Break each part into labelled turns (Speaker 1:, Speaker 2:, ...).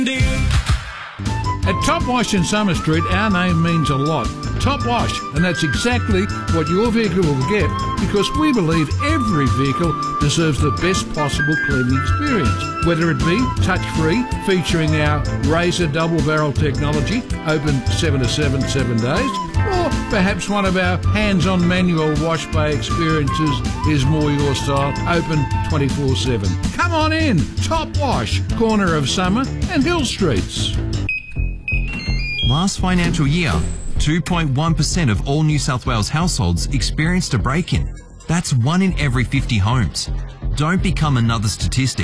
Speaker 1: At Top Wash in Summer Street, our name means a lot. Top Wash, and that's exactly what your vehicle will get, because we believe every vehicle deserves the best possible cleaning experience. Whether it be touch-free, featuring our Razor double-barrel technology, open 7 to 7 days, or perhaps one of our hands-on manual wash bay experiences is more your style, open 24/7. Come on in, Top Wash, corner of Summer and Hill Streets.
Speaker 2: Last financial year, 2.1% of all New South Wales households experienced a break-in. That's 1 in every 50 homes. Don't become another statistic.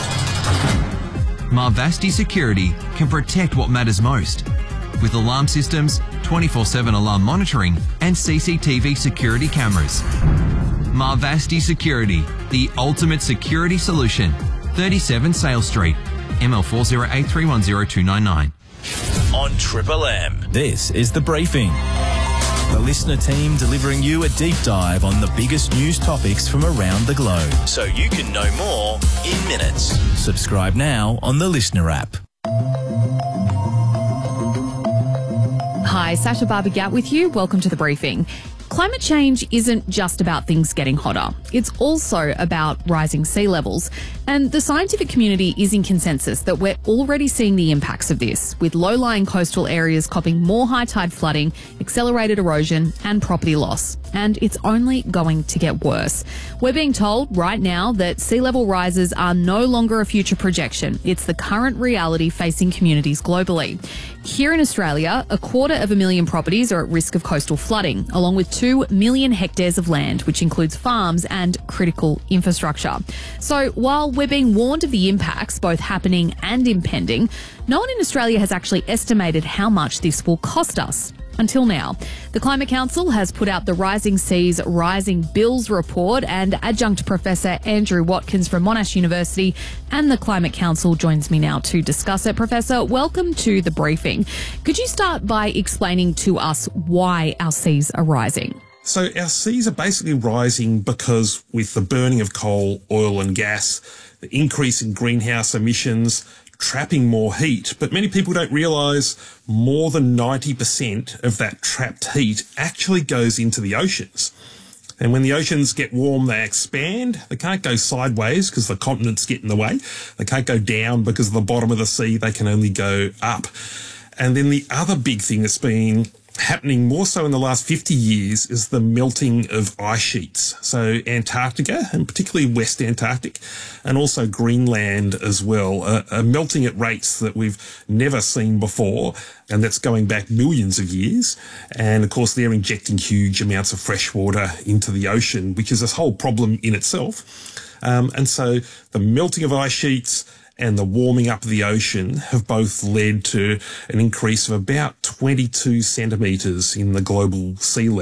Speaker 2: Marvasti Security can protect what matters most. With alarm systems, 24/7 alarm monitoring and CCTV security cameras. Marvasti Security, the ultimate security solution. 37 Sale Street, ML4083102999.
Speaker 3: On Triple M, this is The Briefing. The listener team delivering you a deep dive on the biggest news topics from around the globe, so you can know more in minutes. Subscribe now on the Listener app.
Speaker 4: Hi, Sasha Barbagat with you. Welcome to The Briefing. Climate change isn't just about things getting hotter. It's also about rising sea levels. And the scientific community is in consensus that we're already seeing the impacts of this, with low-lying coastal areas copping more high tide flooding, accelerated erosion and property loss. And it's only going to get worse. We're being told right now that sea level rises are no longer a future projection. It's the current reality facing communities globally. Here in Australia, 250,000 properties are at risk of coastal flooding, along with 2 million hectares of land, which includes farms and critical infrastructure. So while we're being warned of the impacts, both happening and impending, no one in Australia has actually estimated how much this will cost us. Until now. The Climate Council has put out the Rising Seas, Rising Bills report, and Adjunct Professor Andrew Watkins from Monash University and the Climate Council joins me now to discuss it. Professor, welcome to The Briefing. Could you start by explaining to us why our seas are rising?
Speaker 5: So our seas are basically rising because with the burning of coal, oil and gas, the increase in greenhouse emissions, trapping more heat, but many people don't realise more than 90% of that trapped heat actually goes into the oceans. And when the oceans get warm, they expand. They can't go sideways because the continents get in the way. They can't go down because of the bottom of the sea. They can only go up. And then the other big thing that's been happening more so in the last 50 years is the melting of ice sheets. So Antarctica, and particularly West Antarctic, and also Greenland as well, are melting at rates that we've never seen before, and that's going back millions of years. And of course, they're injecting huge amounts of fresh water into the ocean, which is a whole problem in itself. And so the melting of ice sheets and the warming up of the ocean have both led to an increase of about 22 centimetres in the global sea level.